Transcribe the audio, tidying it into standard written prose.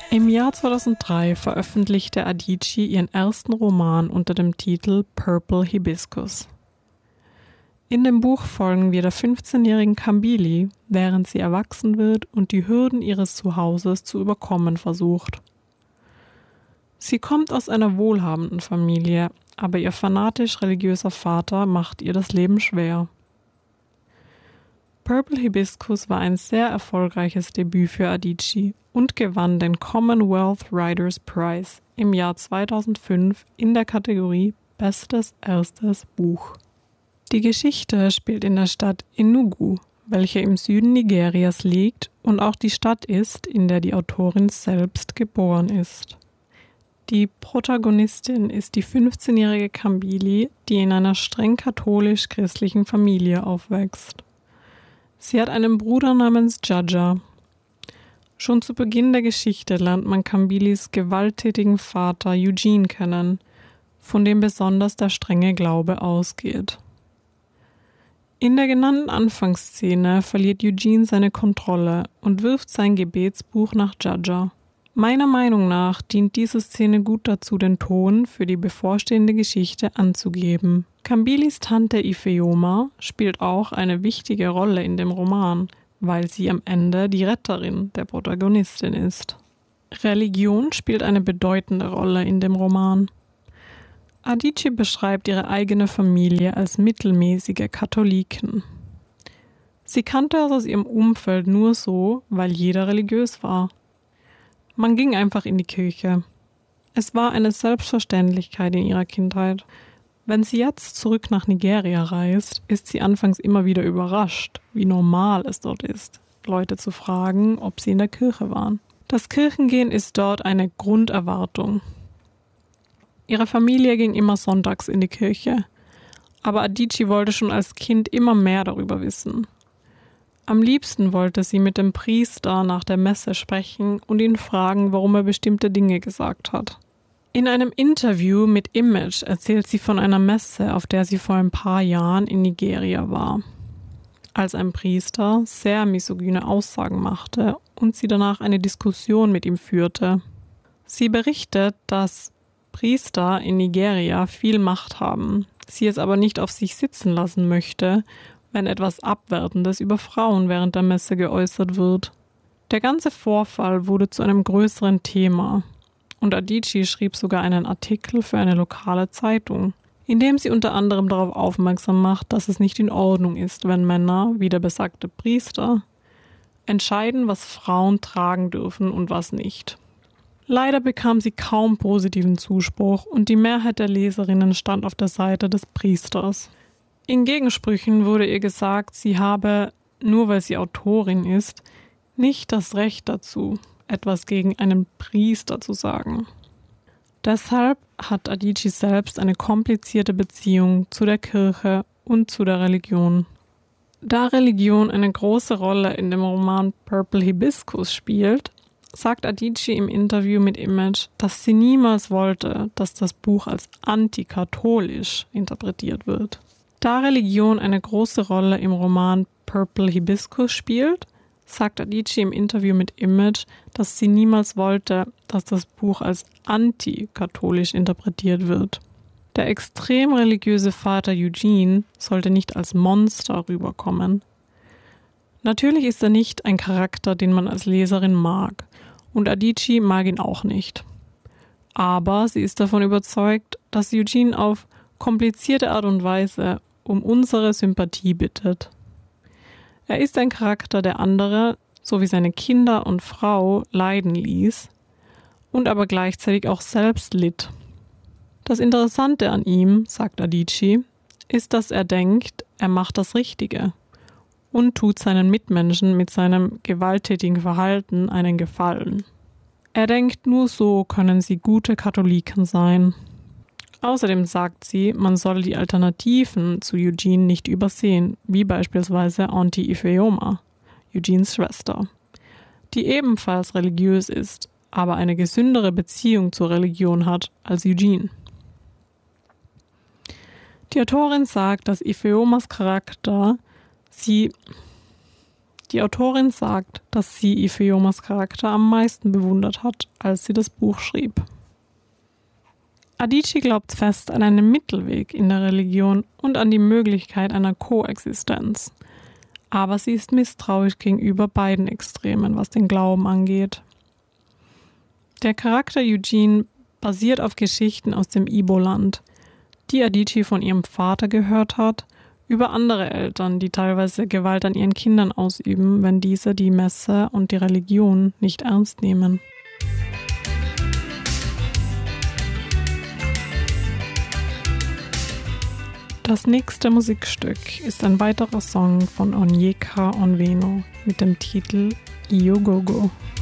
Im Jahr 2003 veröffentlichte Adichie ihren ersten Roman unter dem Titel Purple Hibiscus. In dem Buch folgen wir der 15-jährigen Kambili, während sie erwachsen wird und die Hürden ihres Zuhauses zu überkommen versucht. Sie kommt aus einer wohlhabenden Familie, aber ihr fanatisch religiöser Vater macht ihr das Leben schwer. Purple Hibiscus war ein sehr erfolgreiches Debüt für Adichie und gewann den Commonwealth Writers Prize im Jahr 2005 in der Kategorie Bestes erstes Buch. Die Geschichte spielt in der Stadt Enugu, welche im Süden Nigerias liegt und auch die Stadt ist, in der die Autorin selbst geboren ist. Die Protagonistin ist die 15-jährige Kambili, die in einer streng katholisch-christlichen Familie aufwächst. Sie hat einen Bruder namens Jaja. Schon zu Beginn der Geschichte lernt man Kambilis gewalttätigen Vater Eugene kennen, von dem besonders der strenge Glaube ausgeht. In der genannten Anfangsszene verliert Eugene seine Kontrolle und wirft sein Gebetsbuch nach Jaja. Meiner Meinung nach dient diese Szene gut dazu, den Ton für die bevorstehende Geschichte anzugeben. Kambilis Tante Ifeoma spielt auch eine wichtige Rolle in dem Roman, weil sie am Ende die Retterin der Protagonistin ist. Religion spielt eine bedeutende Rolle in dem Roman. Adichie beschreibt ihre eigene Familie als mittelmäßige Katholiken. Sie kannte es aus ihrem Umfeld nur so, weil jeder religiös war. Man ging einfach in die Kirche. Es war eine Selbstverständlichkeit in ihrer Kindheit. Wenn sie jetzt zurück nach Nigeria reist, ist sie anfangs immer wieder überrascht, wie normal es dort ist, Leute zu fragen, ob sie in der Kirche waren. Das Kirchengehen ist dort eine Grunderwartung. Ihre Familie ging immer sonntags in die Kirche, aber Adichie wollte schon als Kind immer mehr darüber wissen. Am liebsten wollte sie mit dem Priester nach der Messe sprechen und ihn fragen, warum er bestimmte Dinge gesagt hat. In einem Interview mit Image erzählt sie von einer Messe, auf der sie vor ein paar Jahren in Nigeria war, als ein Priester sehr misogyne Aussagen machte und sie danach eine Diskussion mit ihm führte. Sie berichtet, dass Priester in Nigeria viel Macht haben, sie es aber nicht auf sich sitzen lassen möchte, wenn etwas Abwertendes über Frauen während der Messe geäußert wird. Der ganze Vorfall wurde zu einem größeren Thema und Adichie schrieb sogar einen Artikel für eine lokale Zeitung, in dem sie unter anderem darauf aufmerksam macht, dass es nicht in Ordnung ist, wenn Männer, wie der besagte Priester, entscheiden, was Frauen tragen dürfen und was nicht. Leider bekam sie kaum positiven Zuspruch und die Mehrheit der Leserinnen stand auf der Seite des Priesters. In Gegensprüchen wurde ihr gesagt, sie habe, nur weil sie Autorin ist, nicht das Recht dazu, etwas gegen einen Priester zu sagen. Deshalb hat Adichie selbst eine komplizierte Beziehung zu der Kirche und zu der Religion. Da Religion eine große Rolle in dem Roman Purple Hibiscus spielt, sagt Adichie im Interview mit Image, dass sie niemals wollte, dass das Buch als antikatholisch interpretiert wird. Da Religion eine große Rolle im Roman Purple Hibiscus spielt, sagt Adichie im Interview mit Image, dass sie niemals wollte, dass das Buch als antikatholisch interpretiert wird. Der extrem religiöse Vater Eugene sollte nicht als Monster rüberkommen. Natürlich ist er nicht ein Charakter, den man als Leserin mag, und Adichie mag ihn auch nicht. Aber sie ist davon überzeugt, dass Eugene auf komplizierte Art und Weise um unsere Sympathie bittet. Er ist ein Charakter, der andere, sowie seine Kinder und Frau, leiden ließ und aber gleichzeitig auch selbst litt. Das Interessante an ihm, sagt Adichie, ist, dass er denkt, er macht das Richtige und tut seinen Mitmenschen mit seinem gewalttätigen Verhalten einen Gefallen. Er denkt, nur so können sie gute Katholiken sein. Außerdem sagt sie, man soll die Alternativen zu Eugene nicht übersehen, wie beispielsweise Auntie Ifeoma, Eugenes Schwester, die ebenfalls religiös ist, aber eine gesündere Beziehung zur Religion hat als Eugene. Die Autorin sagt, dass Ifeomas Charakter sie Die Autorin sagt, dass sie Ifeomas Charakter am meisten bewundert hat, als sie das Buch schrieb. Adichie glaubt fest an einen Mittelweg in der Religion und an die Möglichkeit einer Koexistenz. Aber sie ist misstrauisch gegenüber beiden Extremen, was den Glauben angeht. Der Charakter Eugene basiert auf Geschichten aus dem Ibo-Land, die Adichie von ihrem Vater gehört hat, über andere Eltern, die teilweise Gewalt an ihren Kindern ausüben, wenn diese die Messe und die Religion nicht ernst nehmen. Das nächste Musikstück ist ein weiterer Song von Onyeka Onwenu mit dem Titel Iyo Gogo.